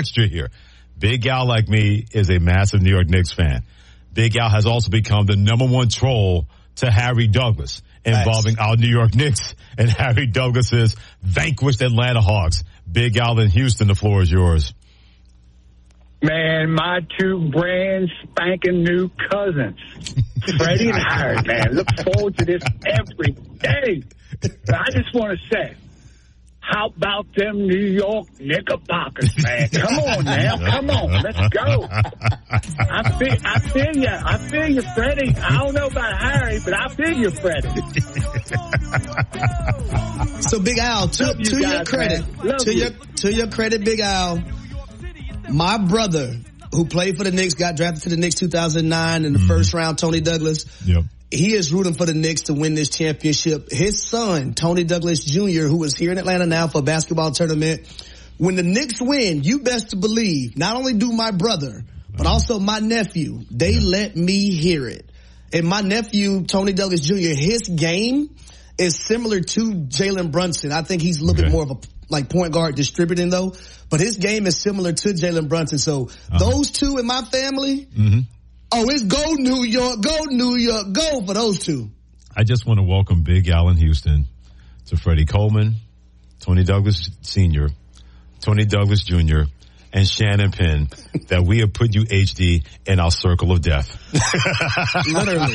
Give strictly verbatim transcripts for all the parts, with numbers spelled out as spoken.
texture here. Big Al, like me, is a massive New York Knicks fan. Big Al has also become the number one troll to Harry Douglas involving our New York Knicks and Harry Douglas's vanquished Atlanta Hawks. Big Al in Houston, the floor is yours. Man, my two brand spanking new cousins, Freddie and Harry, man. Look forward to this every day. But I just want to say, how about them New York Knickerbockers, man? Come on now, come on, let's go. I feel, I feel you, I feel you, Freddie. I don't know about Harry, but I feel you, Freddie. So, Big Al, to, you to guys, your credit, to you. your to your credit, Big Al, my brother who played for the Knicks got drafted to the Knicks two thousand nine in the mm-hmm. first round. Tony Douglas. Yep. He is rooting for the Knicks to win this championship. His son, Tony Douglas Junior, who is here in Atlanta now for a basketball tournament, when the Knicks win, you best to believe, not only do my brother, but also my nephew, they let me hear it. And my nephew, Tony Douglas Junior, his game is similar to Jalen Brunson. I think he's a little okay. bit more of a like point guard distributing though, but his game is similar to Jalen Brunson. So uh-huh. those two in my family, mm-hmm. oh, it's go New York, go New York, go for those two. I just want to welcome Big Al in Houston to Freddie Coleman, Tony Douglas Senior, Tony Douglas Junior, and Shannon Penn, that we have put you, H D, in our circle of death. Literally.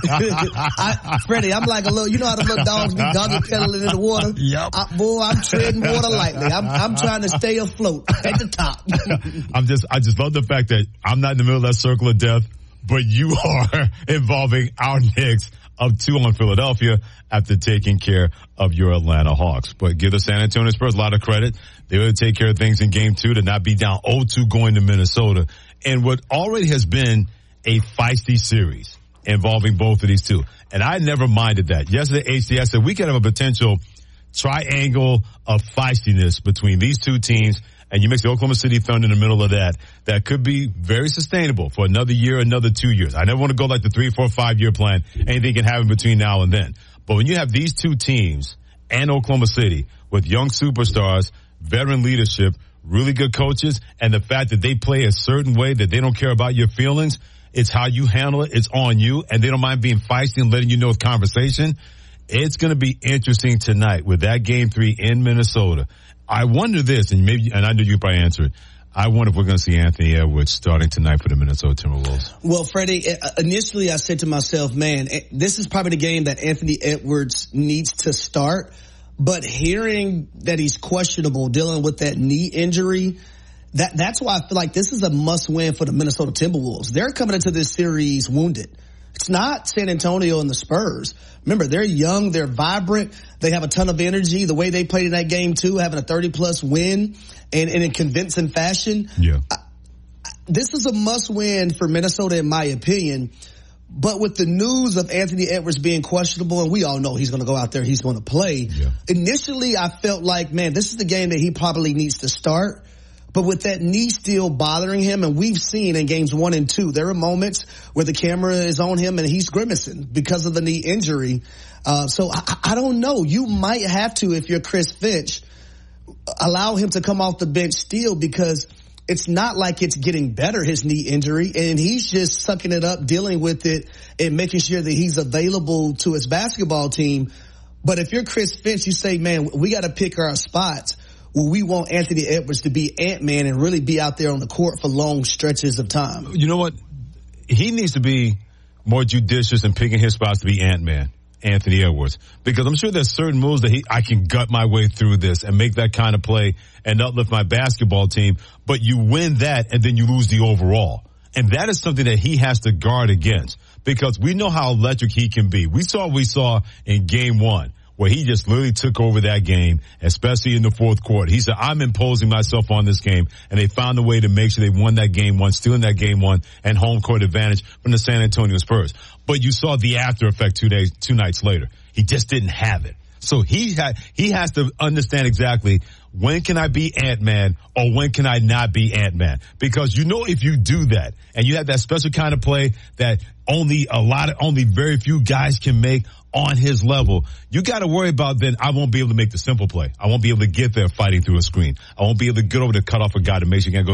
I, Freddie, I'm like a little, you know how the little dogs be doggy pedaling in the water? Yep. I, boy, I'm treading water lightly. I'm, I'm trying to stay afloat at the top. I'm just, I just love the fact that I'm not in the middle of that circle of death, but you are involving our Knicks up two on Philadelphia after taking care of your Atlanta Hawks. But give the San Antonio Spurs a lot of credit. They were able to take care of things in game two to not be down oh two going to Minnesota. And what already has been a feisty series involving both of these two. And I never minded that. Yesterday, H D, I said we could have a potential triangle of feistiness between these two teams. And you mix the Oklahoma City Thunder in the middle of that, that could be very sustainable for another year, another two years. I never want to go like the three, four, five year plan. Anything can happen between now and then. But when you have these two teams and Oklahoma City with young superstars, veteran leadership, really good coaches, and the fact that they play a certain way that they don't care about your feelings, it's how you handle it, it's on you, and they don't mind being feisty and letting you know with conversation. It's going to be interesting tonight with that game three in Minnesota. I wonder this, and maybe, and I know you probably answer it. I wonder if we're going to see Anthony Edwards starting tonight for the Minnesota Timberwolves. Well, Freddie, initially I said to myself, man, this is probably the game that Anthony Edwards needs to start. But hearing that he's questionable, dealing with that knee injury, that that's why I feel like this is a must-win for the Minnesota Timberwolves. They're coming into this series wounded. It's not San Antonio and the Spurs. Remember, they're young, they're vibrant, they have a ton of energy. The way they played in that game, too, having a thirty-plus win and, and in convincing fashion. Yeah. I, this is a must-win for Minnesota, in my opinion. But with the news of Anthony Edwards being questionable, and we all know he's going to go out there, he's going to play. Yeah. Initially, I felt like, man, this is the game that he probably needs to start. But with that knee still bothering him, and we've seen in games one and two, there are moments where the camera is on him and he's grimacing because of the knee injury. Uh, so I, I don't know. You might have to, if you're Chris Finch, allow him to come off the bench still, because it's not like it's getting better, his knee injury, and he's just sucking it up, dealing with it, and making sure that he's available to his basketball team. But if you're Chris Finch, you say, man, we got to pick our spots. Well, we want Anthony Edwards to be Ant-Man and really be out there on the court for long stretches of time. You know what? He needs to be more judicious in picking his spots to be Ant-Man, Anthony Edwards. Because I'm sure there's certain moves that he, I can gut my way through this and make that kind of play and uplift my basketball team. But you win that and then you lose the overall. And that is something that he has to guard against, because we know how electric he can be. We saw what we saw in game one, where he just literally took over that game, especially in the fourth quarter. He said, I'm imposing myself on this game, and they found a way to make sure they won that game one, stealing that game one, and home court advantage from the San Antonio Spurs. But you saw the after effect two days, two nights later. He just didn't have it. So he had, he has to understand exactly when can I be Ant-Man or when can I not be Ant-Man? Because you know if you do that and you have that special kind of play that only a lot of, only very few guys can make on his level, you got to worry about then I won't be able to make the simple play. I won't be able to get there fighting through a screen. I won't be able to get over to cut off a guy to make sure you can't go